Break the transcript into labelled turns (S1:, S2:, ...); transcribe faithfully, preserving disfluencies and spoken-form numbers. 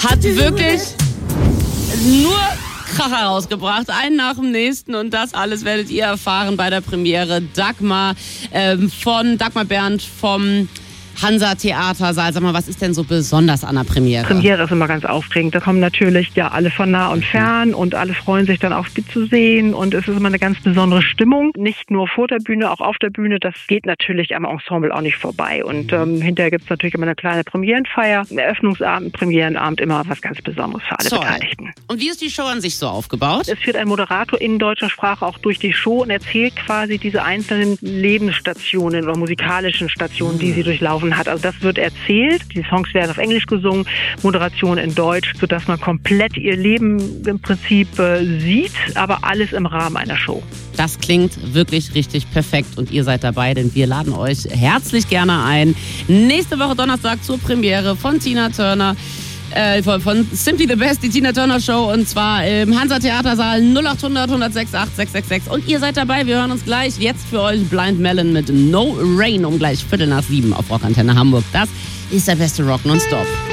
S1: Hat wirklich nur Kracher rausgebracht, einen nach dem nächsten, und das alles werdet ihr erfahren bei der Premiere. Dagmar ähm, von Dagmar Bernd vom Hansa-Theatersaal. Sag mal, was ist denn so besonders an der Premiere?
S2: Premiere ist immer ganz aufregend. Da kommen natürlich ja alle von nah und fern und alle freuen sich dann auch die zu sehen, und es ist immer eine ganz besondere Stimmung. Nicht nur vor der Bühne, auch auf der Bühne. Das geht natürlich am Ensemble auch nicht vorbei. Und ähm, hinterher gibt es natürlich immer eine kleine Premierenfeier, einen Eröffnungsabend, einen Premierenabend, immer was ganz Besonderes für alle
S1: Toll.
S2: Beteiligten.
S1: Und wie ist die Show an sich so aufgebaut?
S2: Es führt ein Moderator in deutscher Sprache auch durch die Show und erzählt quasi diese einzelnen Lebensstationen oder musikalischen Stationen, die sie durchlaufen hat. Also das wird erzählt, die Songs werden auf Englisch gesungen, Moderation in Deutsch, sodass man komplett ihr Leben im Prinzip äh, sieht, aber alles im Rahmen einer Show.
S1: Das klingt wirklich richtig perfekt, und ihr seid dabei, denn wir laden euch herzlich gerne ein. Nächste Woche Donnerstag zur Premiere von Tina Turner. Äh, von, von Simply the Best, die Tina Turner Show, und zwar im Hansa-Theatersaal null acht hundert, hundertsechs, acht sechs sechs sechs. Und ihr seid dabei, wir hören uns gleich. Jetzt für euch Blind Melon mit No Rain um gleich Viertel nach sieben auf Rock Antenne Hamburg. Das ist der beste Rock nonstop.